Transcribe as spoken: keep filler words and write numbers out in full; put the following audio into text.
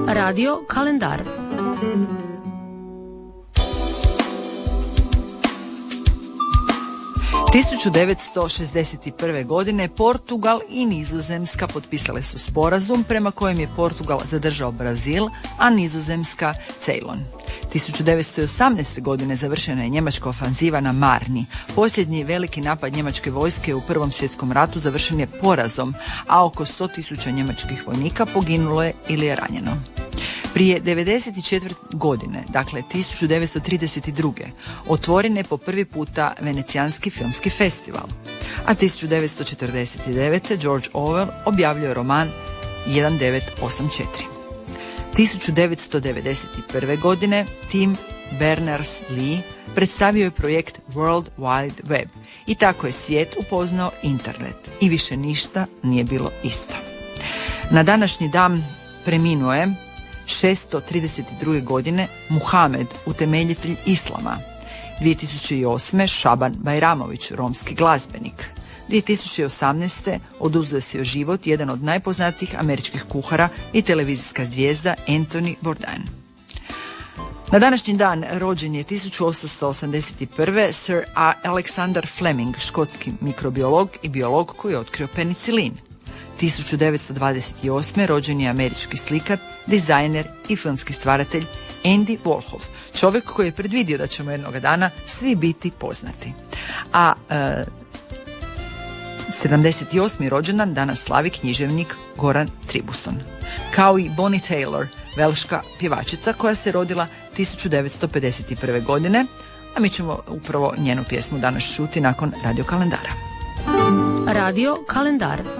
Radio kalendar. tisuću devetsto šezdeset prve. godine Portugal i Nizozemska potpisale su sporazum prema kojem je Portugal zadržao Brazil, a Nizozemska Ceylon. tisuću devetsto osamnaeste. godine završena je njemačka ofanziva na Marni. Posljednji veliki napad njemačke vojske u Prvom svjetskom ratu završen je porazom, a oko sto tisuća njemačkih vojnika poginulo je ili je ranjeno. Prije devedeset četvrte. godine, dakle tisuću devetsto trideset druge. otvoren je po prvi puta Venecijanski filmski festival. A tisuću devetsto četrdeset devete. George Orwell objavljuje roman hiljadu devetsto osamdeset četiri. tisuću devetsto devedeset prve. godine Tim Berners-Lee predstavio je projekt World Wide Web i tako je svijet upoznao internet i više ništa nije bilo isto. Na današnji dan preminuo je šesto trideset druge. godine Muhamed, utemeljitelj islama. dvije tisuće osme. Šaban Bajramović, romski glazbenik. dvije tisuće osamnaeste. oduzeo se život jedan od najpoznatijih američkih kuhara i televizijska zvijezda Anthony Bourdain. Na današnji dan rođen je tisuću osamsto osamdeset prve. Sir Alexander Fleming, škotski mikrobiolog i biolog koji je otkrio penicilin. tisuću devetsto dvadeset osme. rođen je američki slikar, dizajner i filmski stvaratelj Andy Warhol, čovjek koji je predvidio da ćemo jednog dana svi biti poznati. A e, sedamdeset osmi. rođendan danas slavi književnik Goran Tribuson. Kao i Bonnie Taylor, velška pjevačica koja se rodila tisuću devetsto pedeset prve. godine, a mi ćemo upravo njenu pjesmu danas čuti nakon radio kalendara. Radio kalendar.